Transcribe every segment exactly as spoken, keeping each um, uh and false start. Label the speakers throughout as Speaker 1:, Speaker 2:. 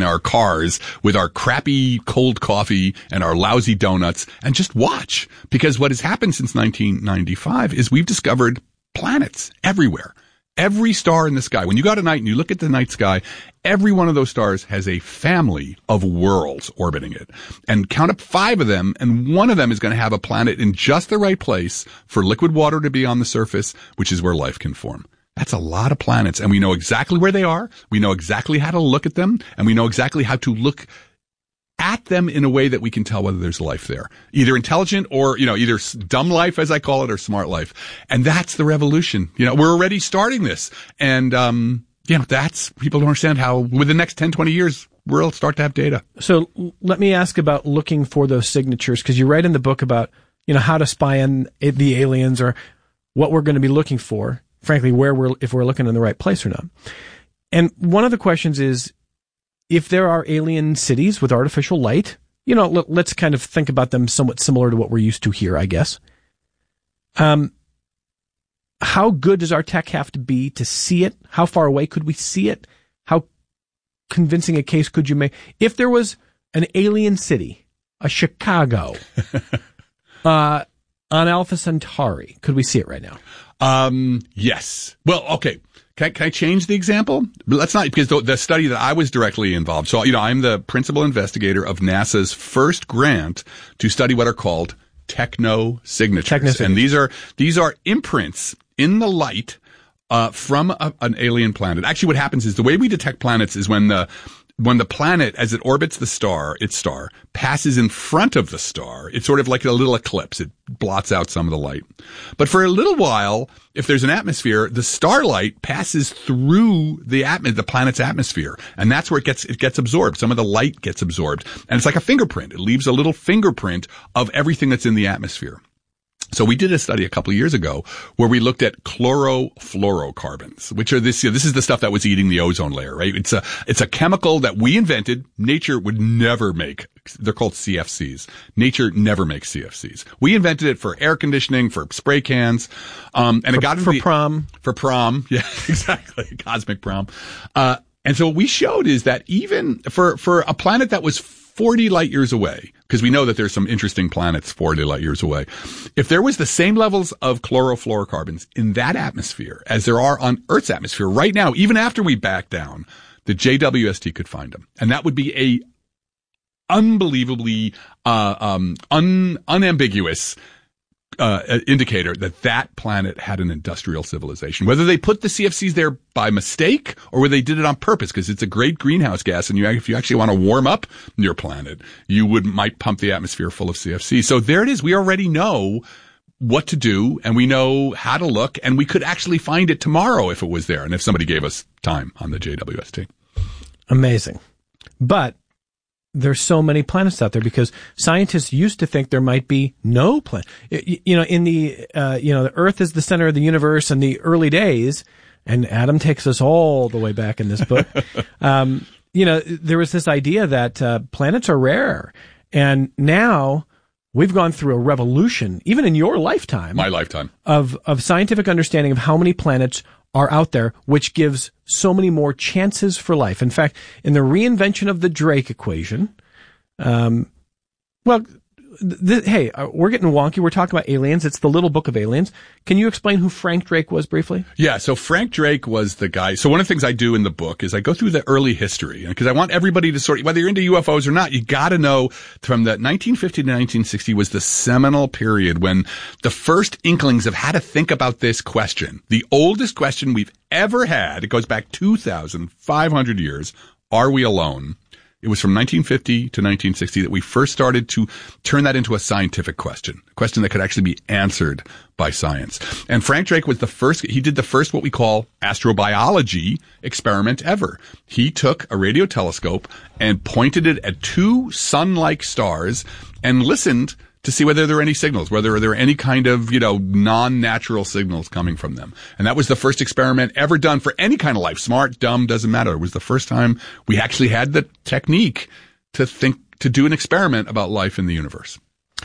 Speaker 1: our cars with our crappy cold coffee and our lousy donuts and just watch. Because what has happened since nineteen ninety-five is we've discovered planets everywhere. Every star in the sky, when you go out at night and you look at the night sky, every one of those stars has a family of worlds orbiting it. And count up five of them, and one of them is going to have a planet in just the right place for liquid water to be on the surface, which is where life can form. That's a lot of planets, and we know exactly where they are. We know exactly how to look at them, and we know exactly how to look at them in a way that we can tell whether there's life there. Either intelligent or, you know, either dumb life, as I call it, or smart life. And that's the revolution. You know, we're already starting this. And, um, you know, that's, people don't understand how with the next ten, twenty years, we'll start to have data.
Speaker 2: So let me ask about looking for those signatures, because you write in the book about, you know, how to spy on the aliens or what we're going to be looking for, frankly, where we're, if we're looking in the right place or not. And one of the questions is, if there are alien cities with artificial light, you know, let, let's kind of think about them somewhat similar to what we're used to here, I guess. Um, how good does our tech have to be to see it? How far away could we see it? How convincing a case could you make? If there was an alien city, a Chicago, uh, on Alpha Centauri, could we see it right now?
Speaker 1: Um, yes. Well, okay. Can I, can I change the example? Let's not, because the, the study that I was directly involved. So, you know, I'm the principal investigator of NASA's first grant to study what are called technosignatures. Technosignatures. And these are, these are imprints in the light, uh, from a, an alien planet. Actually, what happens is the way we detect planets is when the, when the planet, as it orbits the star, its star, passes in front of the star, it's sort of like a little eclipse. It blots out some of the light. But for a little while, if there's an atmosphere, the starlight passes through the atm- the planet's atmosphere. And that's where it gets, it gets absorbed. Some of the light gets absorbed. And it's like a fingerprint. It leaves a little fingerprint of everything that's in the atmosphere. So we did a study a couple of years ago where we looked at chlorofluorocarbons, which are this, you know, this is the stuff that was eating the ozone layer, right? It's a, it's a chemical that we invented. Nature would never make. They're called C F Cs. Nature never makes C F Cs. We invented it for air conditioning, for spray cans, um, and
Speaker 2: for,
Speaker 1: it got
Speaker 2: for
Speaker 1: the,
Speaker 2: prom.
Speaker 1: For prom. Yeah, exactly. Cosmic prom. Uh, and so what we showed is that even for, for a planet that was forty light years away, because we know that there's some interesting planets forty light years away. If there was the same levels of chlorofluorocarbons in that atmosphere as there are on Earth's atmosphere right now, even after we back down, the J W S T could find them. And that would be a unbelievably, uh, um, un, unambiguous Uh, indicator that that planet had an industrial civilization. Whether they put the C F Cs there by mistake or whether they did it on purpose, because it's a great greenhouse gas, and you, if you actually want to warm up your planet, you would might pump the atmosphere full of C F Cs. So there it is. We already know what to do, and we know how to look, and we could actually find it tomorrow if it was there, and if somebody gave us time on the J W S T.
Speaker 2: Amazing. But there's so many planets out there because scientists used to think there might be no planet. You know, in the, uh, you know, the Earth is the center of the universe in the early days, and Adam takes us all the way back in this book. um, you know, there was this idea that uh, planets are rare, and now we've gone through a revolution, even in your lifetime.
Speaker 1: My lifetime.
Speaker 2: Of, of scientific understanding of how many planets are out there, which gives so many more chances for life. In fact, in the reinvention of the Drake equation, um, well, th- hey, we're getting wonky. We're talking about aliens. It's the Little Book of Aliens. Can you explain who Frank Drake was briefly?
Speaker 1: Yeah, so Frank Drake was the guy. So one of the things I do in the book is I go through the early history, because I want everybody to sort of, whether you're into U F Os or not, you got to know from the nineteen fifty to nineteen sixty was the seminal period when the first inklings of how to think about this question, the oldest question we've ever had, it goes back two thousand five hundred years, are we alone? It was from nineteen fifty to nineteen sixty that we first started to turn that into a scientific question, a question that could actually be answered by science. And Frank Drake was the first, he did the first what we call astrobiology experiment ever. He took a radio telescope and pointed it at two sun-like stars and listened to see whether there were any signals, whether there were any kind of, you know, non-natural signals coming from them. And that was the first experiment ever done for any kind of life. Smart, dumb, doesn't matter. It was the first time we actually had the technique to think, to do an experiment about life in the universe.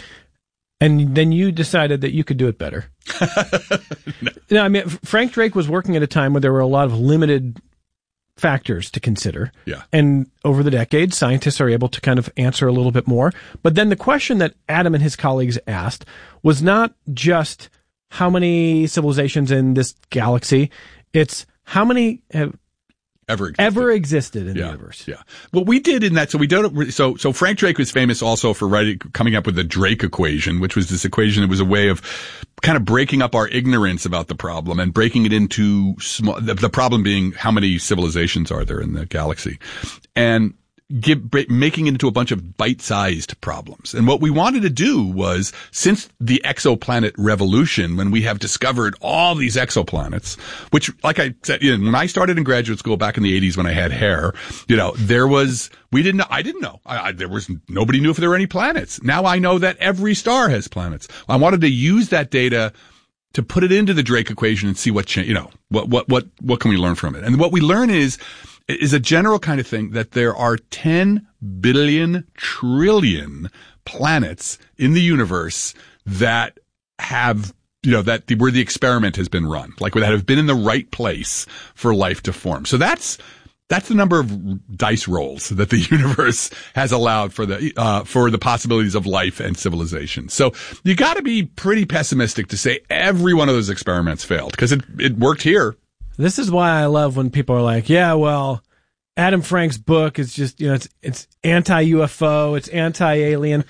Speaker 2: And then you decided that you could do it better. no. no, I mean, Frank Drake was working at a time where there were a lot of limited factors to consider.
Speaker 1: Yeah.
Speaker 2: And over the decades, scientists are able to kind of answer a little bit more. But then the question that Adam and his colleagues asked was not just how many civilizations in this galaxy, it's how many have
Speaker 1: Ever existed.
Speaker 2: ever existed in
Speaker 1: yeah,
Speaker 2: the universe.
Speaker 1: Yeah. What we did in that, so we don't, so, so Frank Drake was famous also for writing, coming up with the Drake equation, which was this equation that was a way of kind of breaking up our ignorance about the problem and breaking it into small, the, the problem being how many civilizations are there in the galaxy, and give, making it into a bunch of bite-sized problems. And what we wanted to do was, since the exoplanet revolution, when we have discovered all these exoplanets, which, like I said, you know, when I started in graduate school back in the eighties when I had hair, you know, there was, we didn't know, I didn't know. I, I, there was, nobody knew if there were any planets. Now I know that every star has planets. I wanted to use that data to put it into the Drake equation and see what, cha- you know, what, what, what, what can we learn from it? And what we learn is, is a general kind of thing that there are ten billion trillion planets in the universe that have, you know, that the, where the experiment has been run, like that have been in the right place for life to form. So that's, that's the number of dice rolls that the universe has allowed for the, uh, for the possibilities of life and civilization. So you got to be pretty pessimistic to say every one of those experiments failed, because it, it worked here.
Speaker 2: This is why I love when people are like, yeah, well, Adam Frank's book is just, you know, it's, it's anti-U F O, it's anti-alien.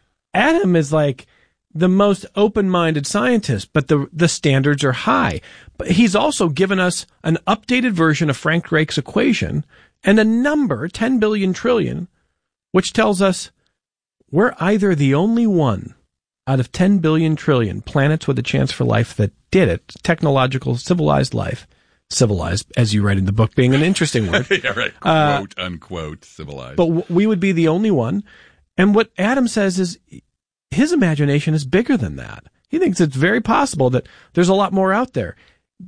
Speaker 2: Adam is like the most open-minded scientist, but the, the standards are high. But he's also given us an updated version of Frank Drake's equation and a number, ten billion trillion, which tells us we're either the only one out of ten billion trillion planets with a chance for life that did it, technological, civilized life. Civilized, as you write in the book, being an interesting word.
Speaker 1: Yeah, right. Quote, uh, unquote, civilized.
Speaker 2: But w- we would be the only one. And what Adam says is his imagination is bigger than that. He thinks it's very possible that there's a lot more out there.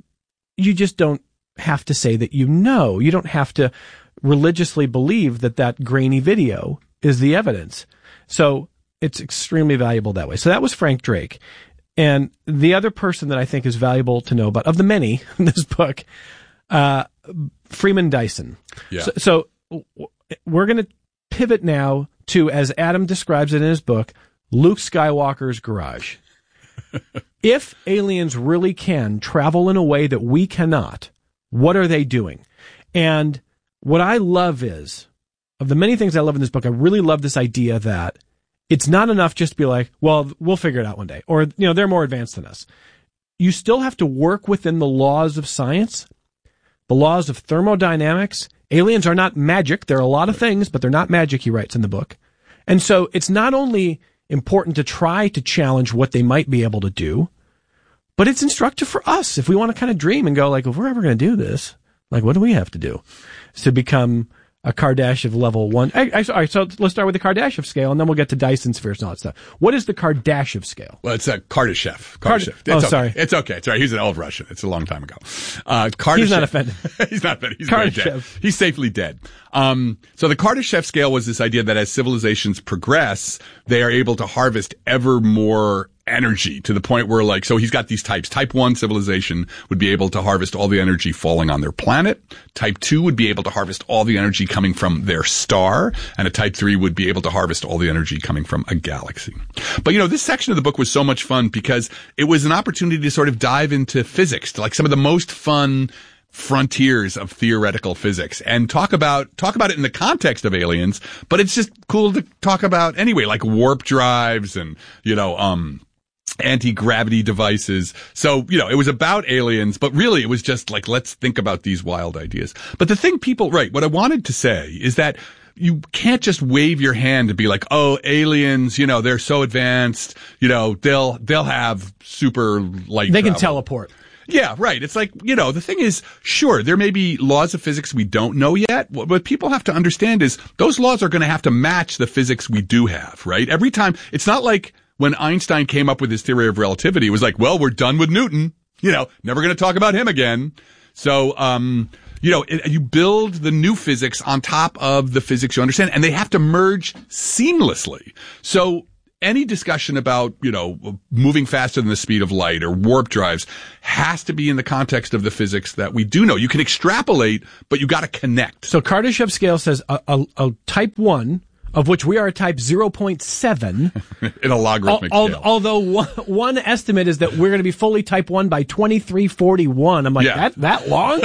Speaker 2: You just don't have to say that you know. You don't have to religiously believe that that grainy video is the evidence. So it's extremely valuable that way. So that was Frank Drake. And the other person that I think is valuable to know about, of the many in this book, uh, Freeman Dyson.
Speaker 1: Yeah.
Speaker 2: So, so we're going to pivot now to, as Adam describes it in his book, Luke Skywalker's garage. If aliens really can travel in a way that we cannot, what are they doing? And what I love is, of the many things I love in this book, I really love this idea that it's not enough just to be like, well, we'll figure it out one day. Or, you know, they're more advanced than us. You still have to work within the laws of science, the laws of thermodynamics. Aliens are not magic. They're a lot of things, but they're not magic, he writes in the book. And so it's not only important to try to challenge what they might be able to do, but it's instructive for us if we want to kind of dream and go like, if we're ever going to do this, like, what do we have to do to become a Kardashev level one? I, I, all right, so let's start with the Kardashev scale, and then we'll get to Dyson spheres and all that stuff. What is the Kardashev scale?
Speaker 1: Well, it's a Kardashev.
Speaker 2: Kard-
Speaker 1: Kardashev.
Speaker 2: oh,
Speaker 1: okay.
Speaker 2: sorry.
Speaker 1: It's okay. It's all right. He's an old Russian. It's a long time ago. Uh, Kardashev.
Speaker 2: He's not offended.
Speaker 1: He's not offended. He's very dead. He's safely dead. Um, so the Kardashev scale was this idea that as civilizations progress, they are able to harvest ever more energy to the point where, like, so he's got these types. Type one civilization would be able to harvest all the energy falling on their planet. Type two would be able to harvest all the energy coming from their star. And a type three would be able to harvest all the energy coming from a galaxy. But, you know, this section of the book was so much fun because it was an opportunity to sort of dive into physics, to like some of the most fun frontiers of theoretical physics, and talk about talk about it in the context of aliens, but it's just cool to talk about anyway, like warp drives and, you know, um anti-gravity devices. So, you know, it was about aliens, but really it was just like, let's think about these wild ideas. But the thing people, right, what I wanted to say is that you can't just wave your hand and be like, oh, aliens, you know, they're so advanced, you know, they'll, they'll have super light
Speaker 2: They can
Speaker 1: travel.
Speaker 2: teleport.
Speaker 1: Yeah, right. It's like, you know, the thing is, sure, there may be laws of physics we don't know yet. What people have to understand is those laws are going to have to match the physics we do have, right? Every time, it's not like when Einstein came up with his theory of relativity, it was like, well, we're done with Newton. You know, never going to talk about him again. So, um, you know, it, you build the new physics on top of the physics you understand, and they have to merge seamlessly. So any discussion about, you know, moving faster than the speed of light or warp drives has to be in the context of the physics that we do know. You can extrapolate, but you got to connect.
Speaker 2: So Kardashev scale says a, a, a type one, of which we are a type zero point seven.
Speaker 1: In a logarithmic
Speaker 2: al-
Speaker 1: scale.
Speaker 2: Although one, one estimate is that we're going to be fully type one by twenty-three forty-one. I'm like,
Speaker 1: Yeah.
Speaker 2: that, that long?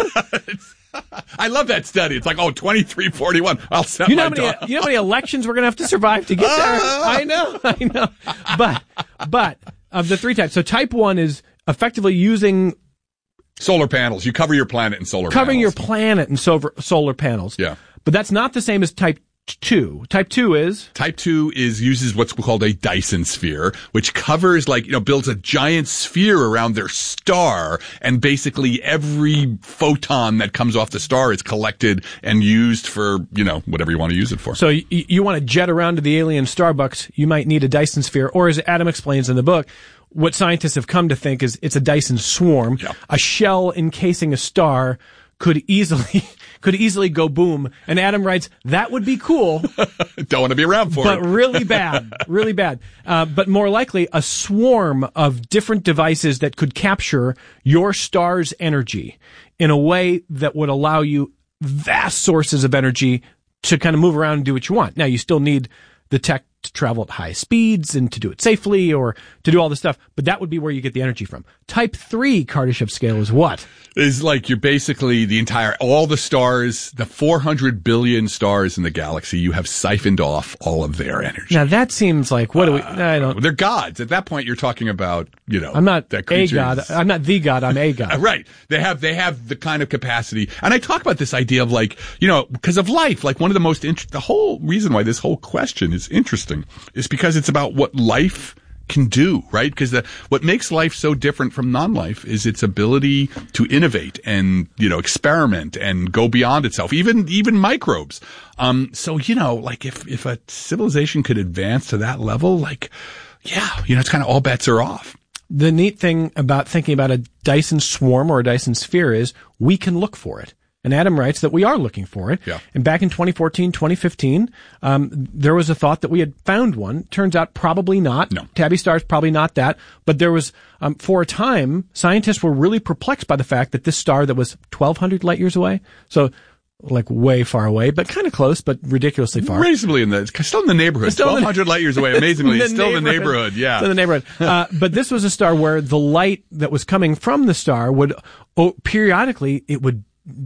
Speaker 1: I love that study. It's like, oh, twenty-three forty-one. I'll set
Speaker 2: You know,
Speaker 1: my
Speaker 2: how many,
Speaker 1: dog.
Speaker 2: you know how many elections we're going to have to survive to get there? I know, I know. But, but, of the three types, so type one is effectively using,
Speaker 1: Solar panels. You cover your planet in solar
Speaker 2: covering your
Speaker 1: panels.
Speaker 2: planet in solar, solar panels.
Speaker 1: Yeah.
Speaker 2: But that's not the same as type two. Type two is?
Speaker 1: Type two is uses what's called a Dyson sphere, which covers like, you know, builds a giant sphere around their star, and basically every photon that comes off the star is collected and used for, you know, whatever you want to use it for.
Speaker 2: So you, you want to jet around to the alien Starbucks, you might need a Dyson sphere, or as Adam explains in the book, what scientists have come to think is it's a Dyson swarm.
Speaker 1: Yeah.
Speaker 2: A shell encasing a star could easily could easily go boom. And Adam writes, that would be cool,
Speaker 1: Don't want to be around for
Speaker 2: but
Speaker 1: it.
Speaker 2: really bad, really bad. Uh, but more likely, a swarm of different devices that could capture your star's energy in a way that would allow you vast sources of energy to kind of move around and do what you want. Now, you still need the tech to travel at high speeds and to do it safely or to do all this stuff, but that would be where you get the energy from. Type three Kardashev scale is what?
Speaker 1: Is like you're basically the entire, all the stars, the four hundred billion stars in the galaxy, you have siphoned off all of their energy.
Speaker 2: Now that seems like, what do we, I don't,
Speaker 1: They're gods. At that point, you're talking about, you know,
Speaker 2: I'm not
Speaker 1: that
Speaker 2: a
Speaker 1: creature
Speaker 2: god,
Speaker 1: is-
Speaker 2: I'm not the god, I'm a god.
Speaker 1: Right. They have, they have the kind of capacity. And I talk about this idea of like, you know, because of life, like one of the most, int- the whole reason why this whole question is interesting is because it's about what life can do, right? Because the, what makes life so different from non-life is its ability to innovate and, you know, experiment and go beyond itself, even, even microbes. Um, so, you know, like if, if a civilization could advance to that level, like, yeah, you know, it's kind of all bets are off.
Speaker 2: The neat thing about thinking about a Dyson swarm or a Dyson sphere is we can look for it. And Adam writes that we are looking for it.
Speaker 1: Yeah.
Speaker 2: And back in twenty fourteen, twenty fifteen, um, there was a thought that we had found one. Turns out probably not.
Speaker 1: No.
Speaker 2: Tabby star is probably not that. But there was, um, for a time, scientists were really perplexed by the fact that this star that was twelve hundred light years away, so like way far away, but kind of close, but ridiculously far.
Speaker 1: Reasonably in the, still in the neighborhood.
Speaker 2: Still in the-
Speaker 1: twelve hundred light years away, amazingly.
Speaker 2: The
Speaker 1: It's still in the neighborhood, yeah.
Speaker 2: Still in the neighborhood. Uh, but this was a star where the light that was coming from the star would, oh, periodically, it would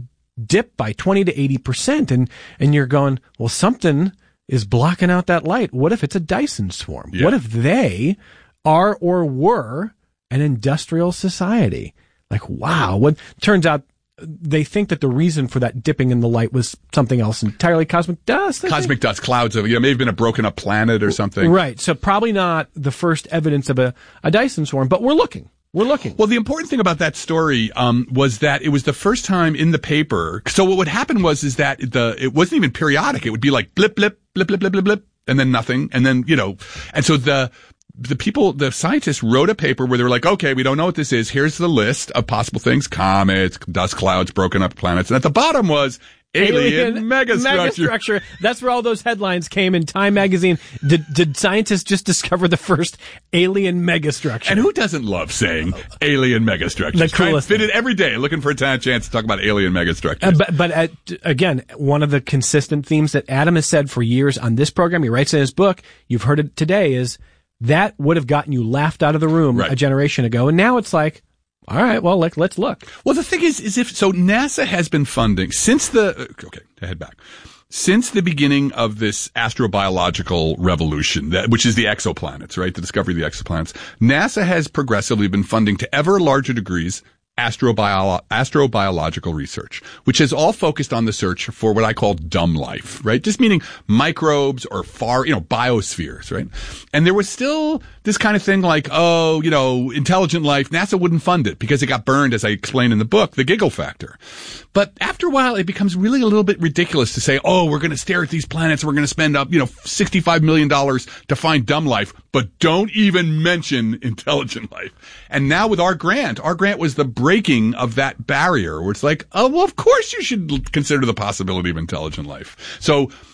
Speaker 2: dip by twenty to eighty percent. And, and you're going, well, something is blocking out that light. What if it's a Dyson swarm?
Speaker 1: Yeah.
Speaker 2: What if they are or were an industrial society? Like, wow. What turns out they think that the reason for that dipping in the light was something else entirely, cosmic dust. I think.
Speaker 1: Cosmic dust, clouds of, you know, may have been a broken up planet or something.
Speaker 2: Right. So probably not the first evidence of a, a Dyson swarm, but we're looking. We're looking.
Speaker 1: Well, the important thing about that story um, was that it was the first time in the paper. So what would happen was is that the it wasn't even periodic. It would be like blip, blip, blip, blip, blip, blip, blip, and then nothing, and then you know, and so the the people, the scientists wrote a paper where they were like, okay, we don't know what this is. Here's the list of possible things: comets, dust clouds, broken up planets, and at the bottom was alien, alien megastructure.
Speaker 2: megastructure. That's where all those headlines came in Time magazine. Did, did scientists just discover the first alien megastructure?
Speaker 1: And who doesn't love saying alien megastructure?
Speaker 2: The
Speaker 1: Try and
Speaker 2: coolest
Speaker 1: fit
Speaker 2: thing.
Speaker 1: it every day, looking for a t- chance to talk about alien megastructures.
Speaker 2: Uh, but but uh, again, one of the consistent themes that Adam has said for years on this program, he writes in his book, you've heard it today, is that would have gotten you laughed out of the room
Speaker 1: Right.
Speaker 2: a generation ago. And now it's like, all right, well, like, let's look.
Speaker 1: Well, the thing is, is if, so NASA has been funding since the, okay, to head back. Since the beginning of this astrobiological revolution, that, which is the exoplanets, right? The discovery of the exoplanets. NASA has progressively been funding to ever larger degrees Astrobio- astrobiological research, which is all focused on the search for what I call dumb life, right? Just meaning microbes or far, you know, biospheres, right? And there was still this kind of thing like, oh, you know, intelligent life. NASA wouldn't fund it because it got burned, as I explain in the book, the giggle factor. But after a while, it becomes really a little bit ridiculous to say, oh, we're going to stare at these planets. And we're going to spend up, you know, sixty-five million dollars to find dumb life, but don't even mention intelligent life. And now with our grant, our grant was the breaking of that barrier where it's like, oh, well, of course you should consider the possibility of intelligent life. So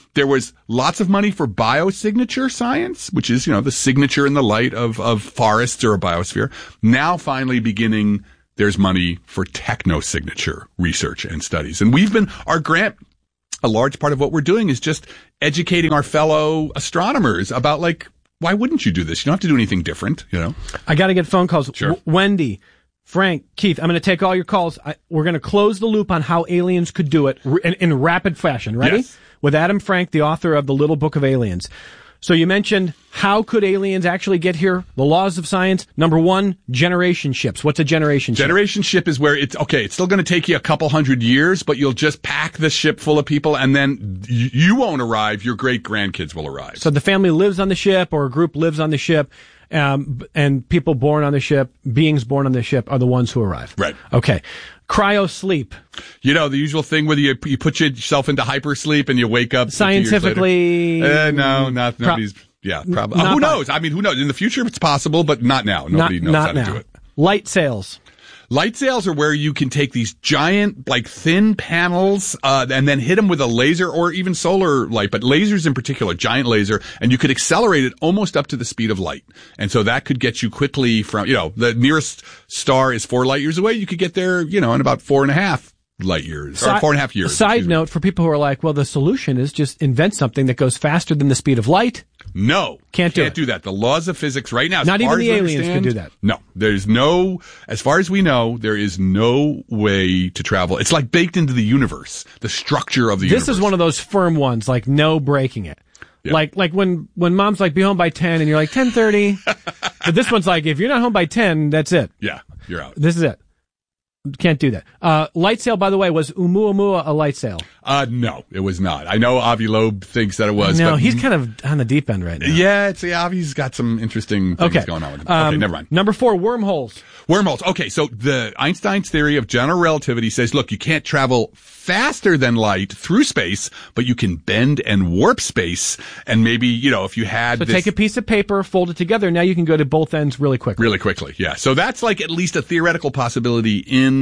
Speaker 1: There was lots of money for biosignature science, which is, you know, the signature in the light of, of forests or a biosphere. Now finally beginning, there's money for technosignature research and studies. And we've been, our grant, a large part of what we're doing is just educating our fellow astronomers about, like, why wouldn't you do this? You don't have to do anything different, you know?
Speaker 2: I got to get phone calls.
Speaker 1: Sure.
Speaker 2: W- Wendy, Frank, Keith, I'm going to take all your calls. I, we're going to close the loop on how aliens could do it r- in, in rapid fashion. Ready?
Speaker 1: Yes.
Speaker 2: With Adam Frank, the author of The Little Book of Aliens. So you mentioned, how could aliens actually get here? The laws of science. Number one, generation ships. What's a generation ship?
Speaker 1: Generation ship is where it's, okay, it's still going to take you a couple hundred years, but you'll just pack the ship full of people, and then y- you won't arrive, your great-grandkids will arrive.
Speaker 2: So the family lives on the ship, or a group lives on the ship, um, and people born on the ship, beings born on the ship, are the ones who arrive.
Speaker 1: Right.
Speaker 2: Okay. Cryo sleep.
Speaker 1: You know, the usual thing where you, you put yourself into hypersleep and you wake up
Speaker 2: Scientifically.
Speaker 1: Uh, no, not,
Speaker 2: Pro-
Speaker 1: nobody's, yeah, probably.
Speaker 2: not
Speaker 1: Who
Speaker 2: by-
Speaker 1: knows? I mean, who knows? In the future, it's possible, but not now. Nobody
Speaker 2: not,
Speaker 1: knows
Speaker 2: not
Speaker 1: how
Speaker 2: now.
Speaker 1: to do it.
Speaker 2: Light sails.
Speaker 1: Light sails are where you can take these giant, like, thin panels, uh, and then hit them with a laser or even solar light, but lasers in particular, giant laser, and you could accelerate it almost up to the speed of light. And so that could get you quickly from, you know, the nearest star is four light years away. You could get there, you know, in about four and a half light years, or four and a half years.
Speaker 2: Side note, for people who are like, well, the solution is just invent something that goes faster than the speed of light.
Speaker 1: No.
Speaker 2: Can't do
Speaker 1: Can't
Speaker 2: it.
Speaker 1: do that. The laws of physics right now, as
Speaker 2: Not
Speaker 1: far
Speaker 2: even
Speaker 1: as
Speaker 2: the
Speaker 1: we
Speaker 2: aliens
Speaker 1: understand,
Speaker 2: can do that.
Speaker 1: No. There's no, as far as we know, there is no way to travel. It's like baked into the universe, the structure of the universe.
Speaker 2: This is one of those firm ones, like no breaking it.
Speaker 1: Yeah.
Speaker 2: Like, like when, when mom's like, be home by ten, and you're like, ten thirty. But this one's like, if you're not home by ten, that's it.
Speaker 1: Yeah, you're out.
Speaker 2: This is it. Can't do that. Uh, light sail, by the way, was Oumuamua a light sail?
Speaker 1: Uh, no, it was not. I know Avi Loeb thinks that it was.
Speaker 2: No,
Speaker 1: but
Speaker 2: he's kind of on the deep end right now.
Speaker 1: Yeah, it's, yeah, Avi's got some interesting things
Speaker 2: Okay.
Speaker 1: going on with him.
Speaker 2: Um,
Speaker 1: Okay, never mind.
Speaker 2: Number four, wormholes.
Speaker 1: Wormholes. Okay, so the Einstein's theory of general relativity says, look, you can't travel faster than light through space, but you can bend and warp space. And maybe, you know, if you had
Speaker 2: So
Speaker 1: this
Speaker 2: take a piece of paper, fold it together. Now you can go to both ends really quickly.
Speaker 1: really quickly. Yeah. So that's like at least a theoretical possibility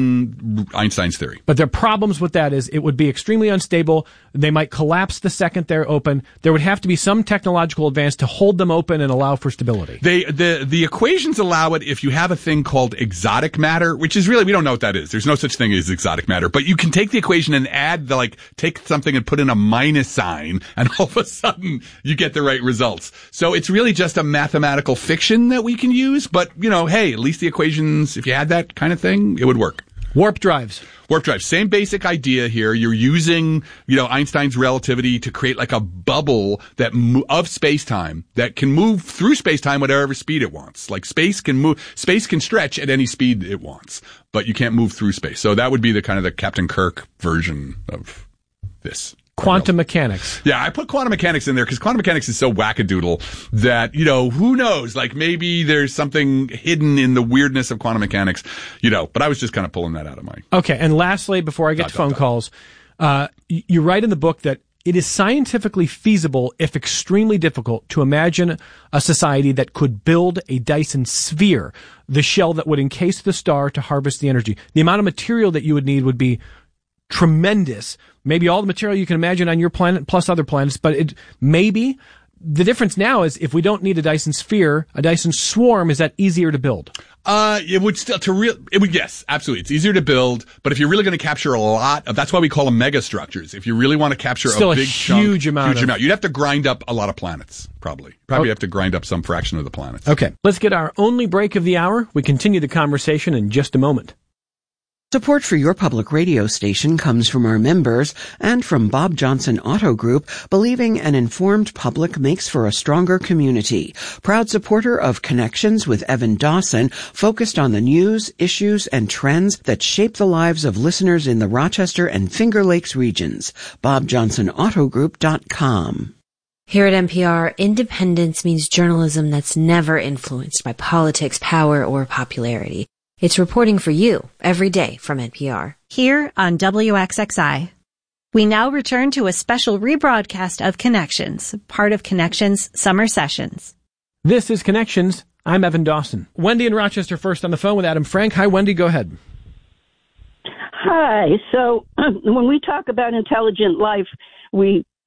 Speaker 1: in Einstein's theory.
Speaker 2: But the problems with that is it would be extremely unstable. They might collapse the second they're open. There would have to be some technological advance to hold them open and allow for stability.
Speaker 1: They, the, the equations allow it if you have a thing called exotic matter, which is really, we don't know what that is. There's no such thing as exotic matter, but you can take the equation and add the, like, take something and put in a minus sign, and all of a sudden you get the right results. So it's really just a mathematical fiction that we can use, but, you know, hey, at least the equations, if you had that kind of thing, it would work.
Speaker 2: Warp drives.
Speaker 1: Warp drive, same basic idea here. You're using, you know, Einstein's relativity to create like a bubble that mo- of space-time that can move through space-time whatever speed it wants. Like space can move, space can stretch at any speed it wants, but you can't move through space. So that would be the kind of the Captain Kirk version of this.
Speaker 2: Quantum mechanics.
Speaker 1: Yeah, I put quantum mechanics in there because quantum mechanics is so wackadoodle that, you know, who knows? Like maybe there's something hidden in the weirdness of quantum mechanics, you know, but I was just kind of pulling that out of my...
Speaker 2: Okay, and lastly, before I get
Speaker 1: Dot,
Speaker 2: to phone
Speaker 1: dot, dot.
Speaker 2: calls, uh, y- you write in the book that it is scientifically feasible, if extremely difficult, to imagine a society that could build a Dyson sphere, the shell that would encase the star to harvest the energy. The amount of material that you would need would be tremendous. Maybe all the material you can imagine on your planet plus other planets, but it maybe the difference now is if we don't need a Dyson sphere, a Dyson swarm, is that easier to build?
Speaker 1: Uh, it would still, to real, it would, yes, absolutely. It's easier to build, but if you're really going to capture a lot of, that's why we call them mega structures. If you really want to capture
Speaker 2: Still
Speaker 1: a
Speaker 2: a
Speaker 1: big
Speaker 2: huge
Speaker 1: chunk,
Speaker 2: amount
Speaker 1: huge
Speaker 2: of-
Speaker 1: amount, you'd have to grind up a lot of planets, probably. Probably
Speaker 2: Oh.
Speaker 1: have to grind up some fraction of the planets.
Speaker 2: Okay, let's get our only break of the hour. We continue the conversation in just a moment.
Speaker 3: Support for your public radio station comes from our members and from Bob Johnson Auto Group, believing an informed public makes for a stronger community. Proud supporter of Connections with Evan Dawson, focused on the news, issues, and trends that shape the lives of listeners in the Rochester and Finger Lakes regions. bob johnson auto group dot com.
Speaker 4: Here at N P R, independence means journalism that's never influenced by politics, power, or popularity. It's reporting for you every day from N P R.
Speaker 5: Here on W X X I. We now return to a special rebroadcast of Connections, part of Connections Summer Sessions.
Speaker 2: This is Connections. I'm Evan Dawson. Wendy in Rochester first on the phone with Adam Frank. Hi, Wendy. Go ahead.
Speaker 6: Hi. So when we talk about intelligent life, we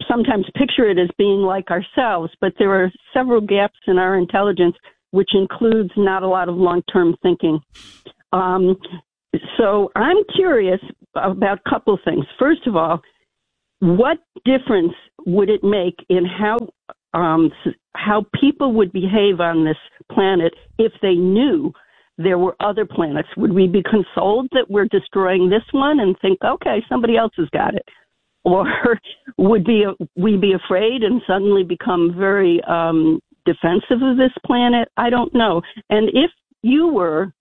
Speaker 6: sometimes picture it as being like ourselves, but there are several gaps in our intelligence, which includes not a lot of long-term thinking. Um, so I'm curious about a couple of things. First of all, what difference would it make in how um, how people would behave on this planet if they knew there were other planets? Would we be consoled that we're destroying this one and think, okay, somebody else has got it? Or would be, we be afraid and suddenly become very um, defensive of this planet? I don't know. And if you were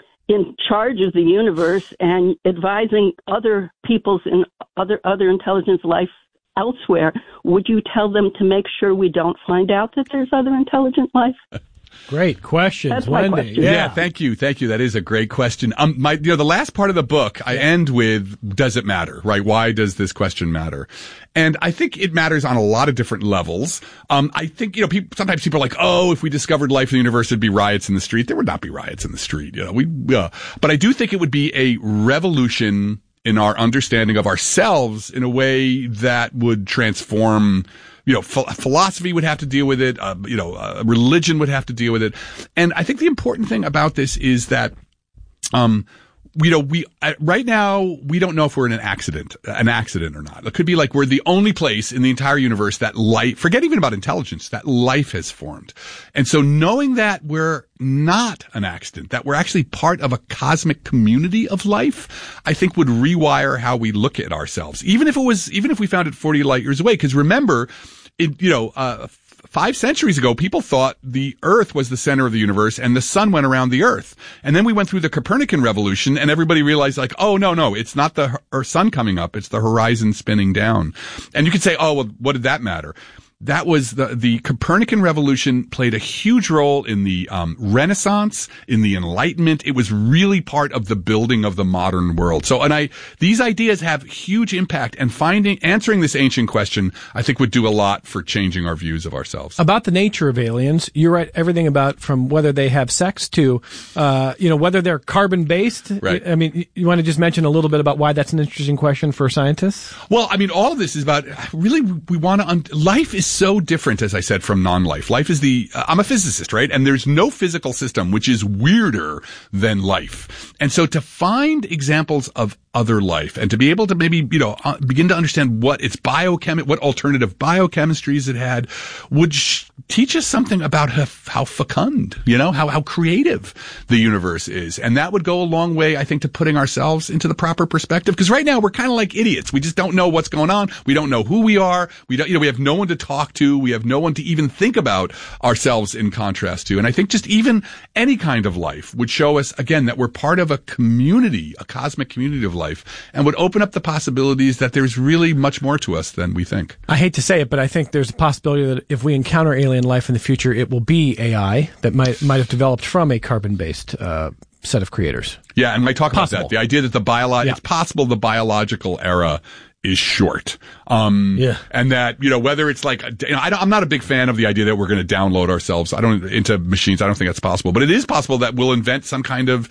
Speaker 6: in charge of the universe and advising other people's and other other intelligence life elsewhere, would you tell them to make sure we don't find out that there's other intelligent life?
Speaker 2: Great questions,
Speaker 6: That's my
Speaker 2: Wendy.
Speaker 6: question.
Speaker 1: Yeah.
Speaker 2: Yeah.
Speaker 1: thank you, thank you. That is a great question. Um, my, you know, the last part of the book, I end with, does it matter, right? Why does this question matter? And I think it matters on a lot of different levels. Um, I think, you know, people, sometimes people are like, oh, if we discovered life in the universe, there'd be riots in the street. There would not be riots in the street, you know, we, uh, but I do think it would be a revolution in our understanding of ourselves in a way that would transform, you know, ph- philosophy would have to deal with it. Uh, you know, uh, religion would have to deal with it. And I think the important thing about this is that, um, you know, we, uh, right now, we don't know if we're in an accident, an accident or not. It could be like we're the only place in the entire universe that life, forget even about intelligence, that life has formed. And so knowing that we're not an accident, that we're actually part of a cosmic community of life, I think would rewire how we look at ourselves. Even if it was, even if we found it forty light years away. Cause remember, it, you know, uh, Five centuries ago, people thought the Earth was the center of the universe and the sun went around the Earth. And then we went through the Copernican revolution and everybody realized like, oh, no, no, it's not the or sun coming up. It's the horizon spinning down. And you could say, oh, well, what did that matter? That was the, the Copernican revolution played a huge role in the um, Renaissance, in the Enlightenment. It was really part of the building of the modern world. So, and I, these ideas have huge impact, and finding, answering this ancient question, I think would do a lot for changing our views of ourselves.
Speaker 2: About the nature of aliens, you're right. Everything about from whether they have sex to, uh, you know, whether they're carbon based.
Speaker 1: Right.
Speaker 2: I mean, you want to just mention a little bit about why that's an interesting question for scientists?
Speaker 1: Well, I mean, all of this is about really, we want to, un- life is so different, as I said, from non-life. Life is the, uh, I'm a physicist, right? And there's no physical system which is weirder than life. And so to find examples of other life and to be able to maybe, you know, uh, begin to understand what its biochem, what alternative biochemistries it had would sh- teach us something about how, how fecund, you know, how, how creative the universe is. And that would go a long way, I think, to putting ourselves into the proper perspective. Because right now we're kind of like idiots. We just don't know what's going on. We don't know who we are. We don't, you know, we have no one to talk to. We have no one to even think about ourselves in contrast to. And I think just even any kind of life would show us, again, that we're part of a community, a cosmic community of life, and would open up the possibilities that there's really much more to us than we think.
Speaker 2: I hate to say it, but I think there's a possibility that if we encounter alien life in the future, it will be A I that might might have developed from a carbon-based uh, set of creators.
Speaker 1: Yeah, and I talk
Speaker 2: Possible.
Speaker 1: about that. The idea that the biolo-
Speaker 2: Yeah.
Speaker 1: it's possible the biological era is short. Um,
Speaker 2: Yeah.
Speaker 1: and that, you know, whether it's like, you know, I don't, I'm not a big fan of the idea that we're going to download ourselves. I don't, into machines. I don't think that's possible, but it is possible that we'll invent some kind of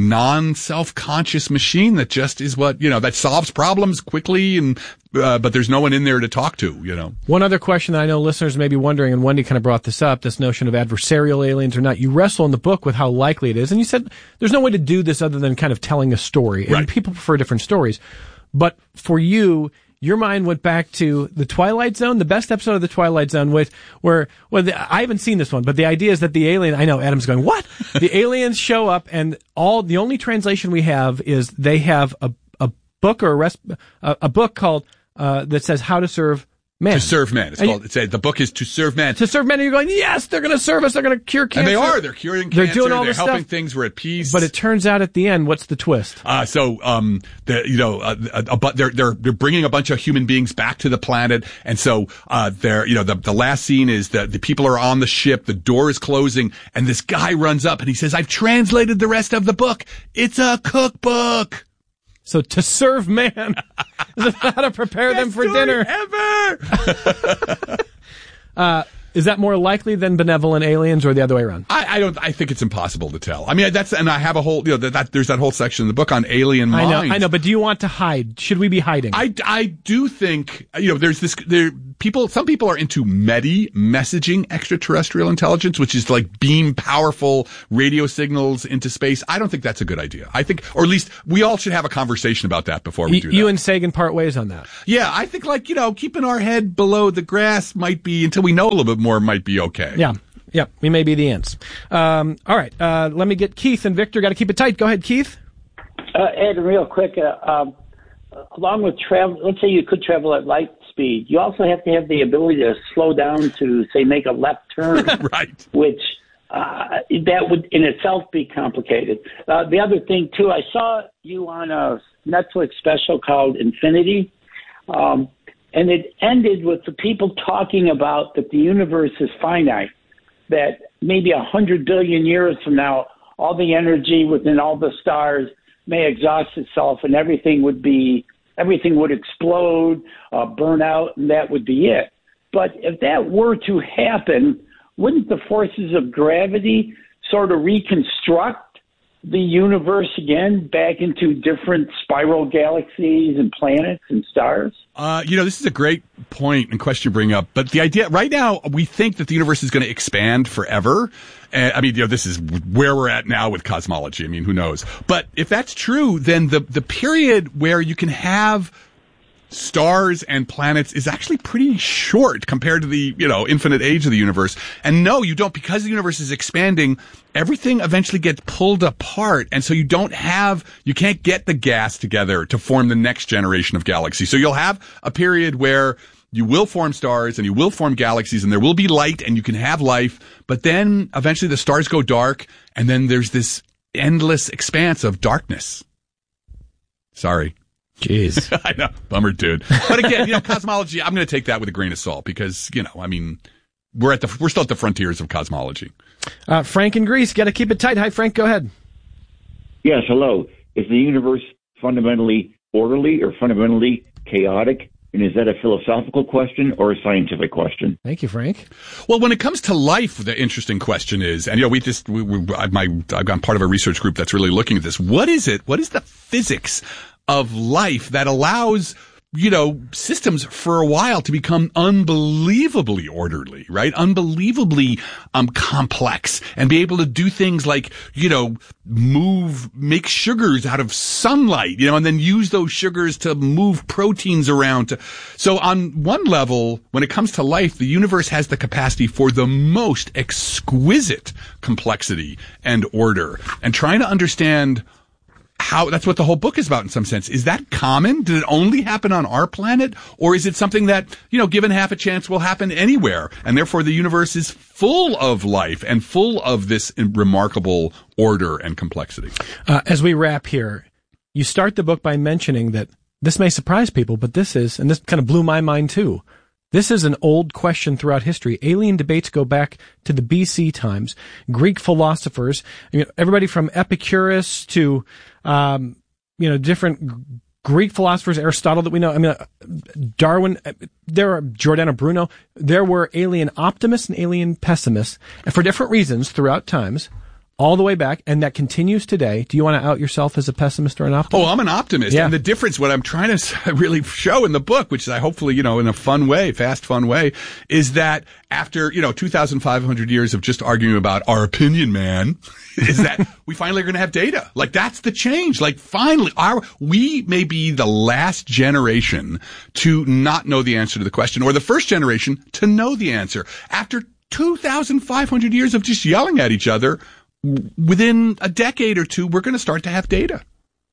Speaker 1: non-self-conscious machine that just is what, you know, that solves problems quickly and, uh, but there's no one in there to talk to, you know.
Speaker 2: One other question that I know listeners may be wondering, and Wendy kind of brought this up, this notion of adversarial aliens or not. You wrestle in the book with how likely it is, and you said there's no way to do this other than kind of telling a story, and
Speaker 1: Right.
Speaker 2: people prefer different stories. But for you, your mind went back to the Twilight Zone, the best episode of the Twilight Zone, with where, well, the, I haven't seen this one, but the idea is that the alien, I know Adam's going, what? The aliens show up and all, the only translation we have is they have a, a book or a, res, a, a book called, uh, that says how to serve man.
Speaker 1: To serve man. It's
Speaker 2: And
Speaker 1: called, it's a, the book is To Serve Man.
Speaker 2: To serve men, and you're going, yes, they're going to serve us, they're going to cure cancer.
Speaker 1: And they are. They're curing
Speaker 2: They're
Speaker 1: cancer.
Speaker 2: doing all
Speaker 1: They're
Speaker 2: this
Speaker 1: helping
Speaker 2: stuff.
Speaker 1: things. We're at peace.
Speaker 2: But it turns out at the end, what's the twist?
Speaker 1: Uh, so, um, the, you know, uh, a, a, but they're, they're, they're bringing a bunch of human beings back to the planet. And so, uh, they're, you know, the, the last scene is that the people are on the ship, the door is closing, and this guy runs up and he says, I've translated the rest of the book. It's a cookbook.
Speaker 2: So to serve man is how to prepare them for dinner.
Speaker 1: Ever.
Speaker 2: Uh, Is that more likely than benevolent aliens, or the other way around?
Speaker 1: I, I don't. I think it's impossible to tell. I mean, that's and I have a whole. You know, that, that there's that whole section in the book on alien minds.
Speaker 2: I know, I know. But do you want to hide? Should we be hiding?
Speaker 1: I, I do think you know. There's this. There people. Some people are into MEDI, messaging extraterrestrial intelligence, which is to like beam powerful radio signals into space. I don't think that's a good idea. I think, or at least we all should have a conversation about that before we
Speaker 2: y-
Speaker 1: do that.
Speaker 2: You and Sagan part ways on that.
Speaker 1: Yeah, I think like you know, keeping our head below the grass might be until we know a little bit more might be okay.
Speaker 2: Yeah. Yeah, we may be the ants. Um, all right, uh, let me get Keith and Victor. Got to keep it tight. Go ahead, Keith.
Speaker 7: Uh, Ed, real quick, uh, um, along with travel, let's say you could travel at light speed. You also have to have the ability to slow down to, say, make a left turn,
Speaker 1: right?
Speaker 7: Which uh, that would in itself be complicated. Uh, the other thing too, I saw you on a Netflix special called Infinity. Um, And it ended with the people talking about that the universe is finite, that maybe a hundred billion years from now, all the energy within all the stars may exhaust itself and everything would be, everything would explode, uh, burn out, and that would be it. But if that were to happen, wouldn't the forces of gravity sort of reconstruct the universe again back into different spiral galaxies and planets and stars?
Speaker 1: Uh, you know, this is a great point and question to bring up. But the idea right now, we think that the universe is going to expand forever. And I mean, you know, this is where we're at now with cosmology. I mean, who knows? But if that's true, then the the period where you can have stars and planets is actually pretty short compared to the, you know, infinite age of the universe. And no, you don't, because the universe is expanding, everything eventually gets pulled apart. And so you don't have, you can't get the gas together to form the next generation of galaxies. So you'll have a period where you will form stars and you will form galaxies and there will be light and you can have life. But then eventually the stars go dark and then there's this endless expanse of darkness. Sorry.
Speaker 2: Jeez.
Speaker 1: I know. Bummer, dude. But again, you know, cosmology, I'm going to take that with a grain of salt because, you know, I mean, we're at the, we're still at the frontiers of cosmology.
Speaker 2: Uh, Frank in Greece, got to keep it tight. Hi, Frank, go ahead.
Speaker 8: Yes, hello. Is the universe fundamentally orderly or fundamentally chaotic? And is that a philosophical question or a scientific question?
Speaker 2: Thank you, Frank.
Speaker 1: Well, when it comes to life, the interesting question is, and you know, we just, we, we, my, I'm part of a research group that's really looking at this. What is it? What is the physics of life that allows, you know, systems for a while to become unbelievably orderly, right? Unbelievably um complex and be able to do things like, you know, move, make sugars out of sunlight, you know, and then use those sugars to move proteins around. To, so on one level, when it comes to life, the universe has the capacity for the most exquisite complexity and order. And trying to understand how, that's what the whole book is about in some sense. Is that common? Did it only happen on our planet? Or is it something that, you know, given half a chance will happen anywhere? And therefore the universe is full of life and full of this remarkable order and complexity.
Speaker 2: Uh, as we wrap here, you start the book by mentioning that this may surprise people, but this is, and this kind of blew my mind too, this is an old question throughout history. Alien debates go back to the B C times. Greek philosophers, you know, everybody from Epicurus to, um, you know, different Greek philosophers, Aristotle that we know. I mean, uh, Darwin, uh, there are Giordano Bruno. There were alien optimists and alien pessimists, and for different reasons throughout times. All the way back, and that continues today. Do you want to out yourself as a pessimist or an optimist?
Speaker 1: Oh, I'm an optimist. Yeah. And the difference, what I'm trying to really show in the book, which I hopefully, you know, in a fun way, fast, fun way, is that after, you know, two thousand five hundred years of just arguing about our opinion, man, is that we finally are going to have data. Like, that's the change. Like, finally, our, we may be the last generation to not know the answer to the question, or the first generation to know the answer. After two thousand five hundred years of just yelling at each other, within a decade or two, we're going to start to have data.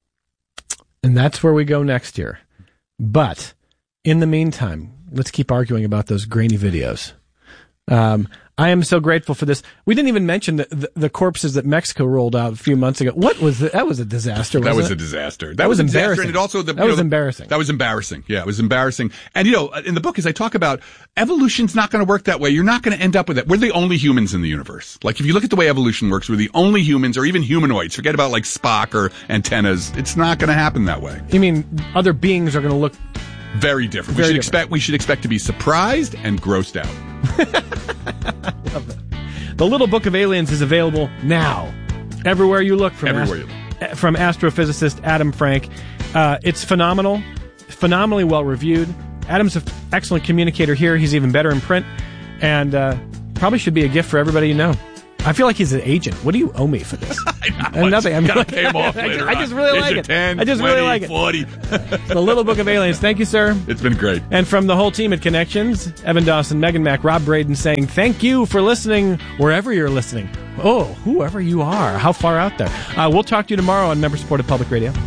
Speaker 2: And that's where we go next year. But in the meantime, let's keep arguing about those grainy videos. Um, I am so grateful for this. We didn't even mention the, the, the corpses that Mexico rolled out a few months ago. What was the, that? Was a disaster.
Speaker 1: That was
Speaker 2: it?
Speaker 1: a disaster. That,
Speaker 2: that was,
Speaker 1: was
Speaker 2: embarrassing.
Speaker 1: And it also the,
Speaker 2: that
Speaker 1: you
Speaker 2: was
Speaker 1: know,
Speaker 2: embarrassing.
Speaker 1: That was embarrassing. Yeah, it was embarrassing. And you know, in the book, as I talk about, evolution's not going to work that way. You're not going to end up with that. We're the only humans in the universe. Like, if you look at the way evolution works, we're the only humans, or even humanoids. Forget about like Spock or antennas. It's not going to happen that way.
Speaker 2: You mean other beings are going to look
Speaker 1: very different?
Speaker 2: Very
Speaker 1: we should
Speaker 2: different.
Speaker 1: expect. We should expect to be surprised and grossed out.
Speaker 2: I love that. The Little Book of Aliens is available now. Everywhere you look from
Speaker 1: Everywhere
Speaker 2: ast-
Speaker 1: you look.
Speaker 2: from astrophysicist Adam Frank. Uh, it's phenomenal, phenomenally well reviewed. Adam's an excellent communicator here. He's even better in print, and uh, probably should be a gift for everybody you know. I feel like he's an agent. What do you owe me for this?
Speaker 1: I know.
Speaker 2: And nothing. I'm
Speaker 1: Gotta
Speaker 2: like,
Speaker 1: pay him off
Speaker 2: I,
Speaker 1: later
Speaker 2: I just really
Speaker 1: on.
Speaker 2: like
Speaker 1: Here's
Speaker 2: it.
Speaker 1: your ten,
Speaker 2: I just
Speaker 1: twenty,
Speaker 2: really like it.
Speaker 1: forty.
Speaker 2: The Little Book of Aliens. Thank you, sir.
Speaker 1: It's been great.
Speaker 2: And from the whole team at Connections, Evan Dawson, Megan Mack, Rob Braden saying thank you for listening wherever you're listening. Oh, whoever you are. How far out there. Uh, we'll talk to you tomorrow on Member Supported Public Radio.